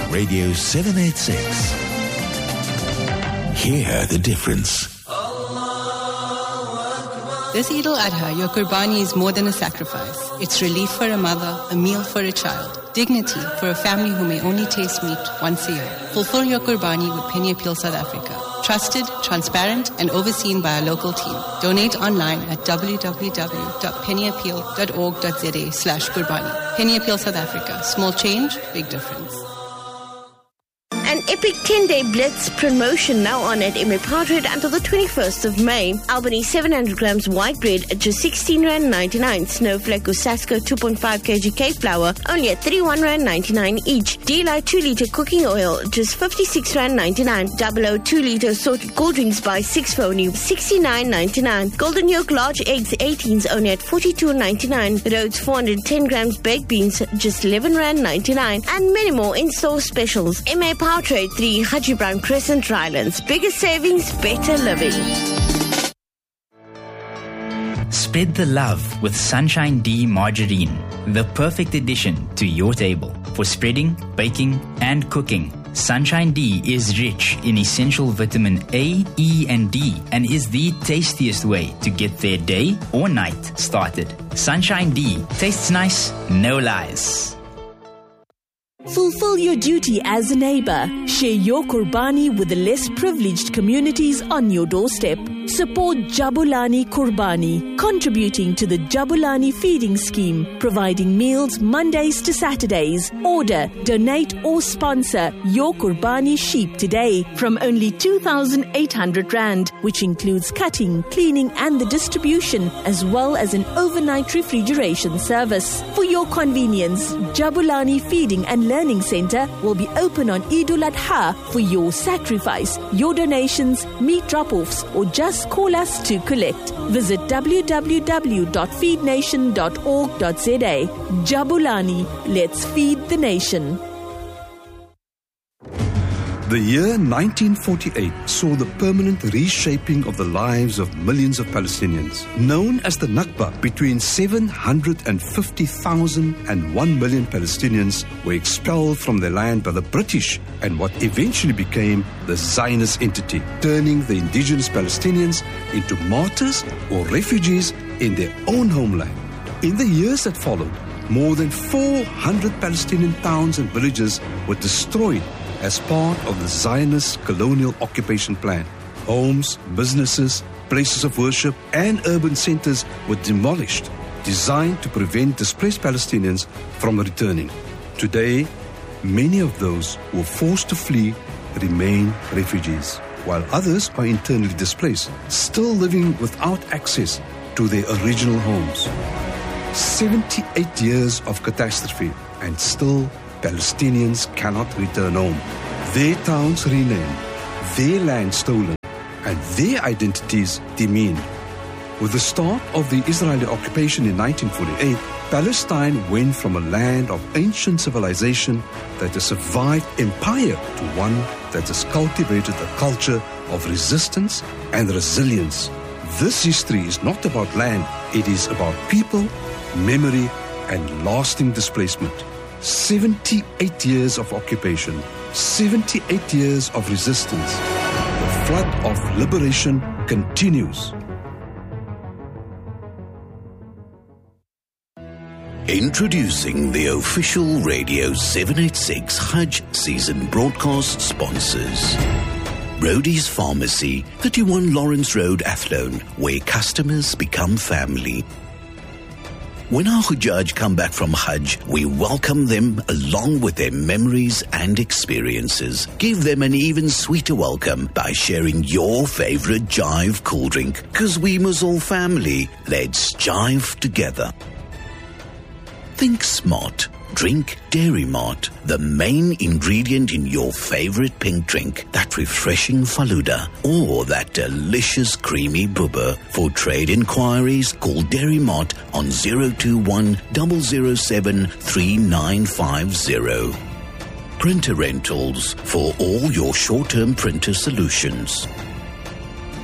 Radio 786. Hear the difference. This Eid al-Adha, your Qurbani is more than a sacrifice. It's relief for a mother, a meal for a child, dignity for a family who may only taste meat once a year. Fulfill your Qurbani with Penny Appeal South Africa. Trusted, transparent, and overseen by a local team. Donate online at www.pennyappeal.org.za/Qurbani. Penny Appeal South Africa. Small change, big difference. An epic 10-day Blitz promotion now on at MA Parkroad until the 21st of May. Albany 700 grams white bread at just R16.99. Snowflake or Sasko 2.5 kg cake flour only at R31.99 each. Delight 2 litre cooking oil just R56.99. 00 2 litre assorted cold drinks by 6 for only R69.99. Golden Yolk large eggs 18s only at R42.99. Rhodes 410 grams baked beans just R11.99. And many more in-store specials. MA Parkroad 3 Haji Brown Crescent, Rylands. Bigger savings, better living. Spread the love with Sunshine D margarine, the perfect addition to your table for spreading, baking, and cooking. Sunshine D is rich in essential vitamin A, E, and D and is the tastiest way to get their day or night started. Sunshine D tastes nice, no lies. Fulfill your duty as a neighbor. Share your Qurbani with the less privileged communities on your doorstep. Support Jabulani Qurbani, contributing to the Jabulani feeding scheme, providing meals Mondays to Saturdays. Order, donate or sponsor your Qurbani sheep today from only 2,800 Rand, which includes cutting, cleaning and the distribution, as well as an overnight refrigeration service. For your convenience, Jabulani Feeding and Learning Center will be open on Eid al-Adha for your sacrifice, your donations, meat drop-offs, or just call us to collect. Visit www.feednation.org.za. Jabulani, let's feed the nation. The year 1948 saw the permanent reshaping of the lives of millions of Palestinians. Known as the Nakba, between 750,000 and 1 million Palestinians were expelled from their land by the British and what eventually became the Zionist entity, turning the indigenous Palestinians into martyrs or refugees in their own homeland. In the years that followed, more than 400 Palestinian towns and villages were destroyed as part of the Zionist colonial occupation plan. Homes, businesses, places of worship, and urban centers were demolished, designed to prevent displaced Palestinians from returning. Today, many of those who were forced to flee remain refugees, while others are internally displaced, still living without access to their original homes. 78 years of catastrophe, and still Palestinians cannot return home. Their towns renamed, their land stolen, and their identities demeaned. With the start of the Israeli occupation in 1948, Palestine went from a land of ancient civilization that has survived empire to one that has cultivated a culture of resistance and resilience. This history is not about land, it is about people, memory, and lasting displacement. 78 years of occupation, 78 years of resistance. The flood of liberation continues. Introducing the official Radio 786 Hajj season broadcast sponsors. Rhodey's Pharmacy, 31 Lawrence Road, Athlone, where customers become family. When our Hujjaj come back from Hajj, we welcome them along with their memories and experiences. Give them an even sweeter welcome by sharing your favorite Jive cool drink. 'Cause we must all family. Let's jive together. Think smart. Drink Dairy Mart, the main ingredient in your favorite pink drink, that refreshing Faluda or that delicious creamy bubba. For trade inquiries, call Dairy Mart on 021 007 3950. Printer Rentals for all your short-term printer solutions.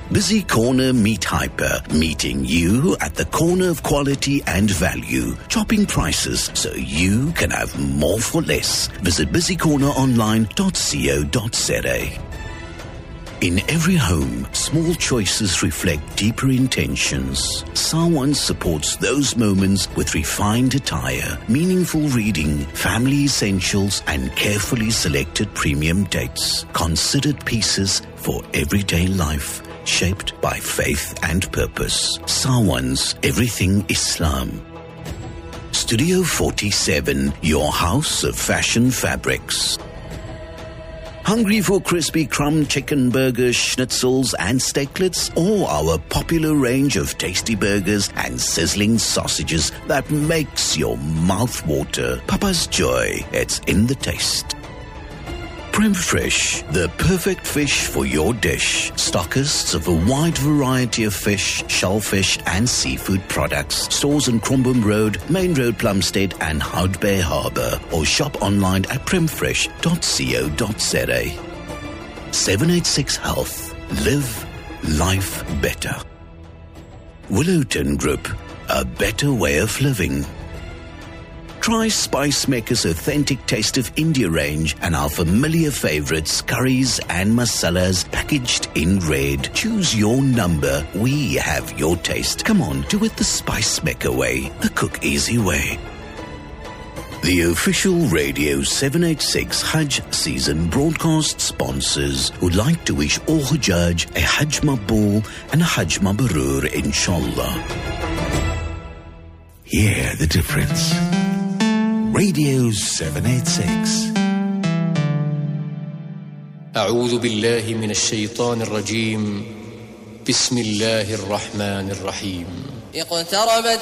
Busy Corner Meat Hyper, meeting you at the corner of quality and value. Chopping prices so you can have more for less. Visit busycorneronline.co.za. In every home, small choices reflect deeper intentions. Sawan supports those moments with refined attire, meaningful reading, family essentials, and carefully selected premium dates. Considered pieces for everyday life, shaped by faith and purpose. Sawan's Everything Islam. Studio 47, your house of fashion fabrics. Hungry for crispy crumb chicken burgers, schnitzels and steaklets, or our popular range of tasty burgers and sizzling sausages that makes your mouth water? Papa's Joy, it's in the taste. Prem Fresh, the perfect fish for your dish. Stockists of a wide variety of fish, shellfish and seafood products. Stores on Crumbum Road, Main Road, Plumstead and Hout Bay Harbour. Or shop online at premfresh.co.za. 786 Health. Live life better. Willowton Group, a better way of living. Try Spice Maker's authentic Taste of India range and our familiar favorites, curries and masalas packaged in red. Choose your number. We have your taste. Come on, do it the Spice Maker way, the cook easy way. The official Radio 786 Hajj season broadcast sponsors would like to wish all Hujjaj a Hajj Maqbool and a Hajj Mabrur, inshallah. Hear the difference. Radio 786. أعوذ بالله من الشيطان الرجيم. بسم الله الرحمن الرحيم. اقتربت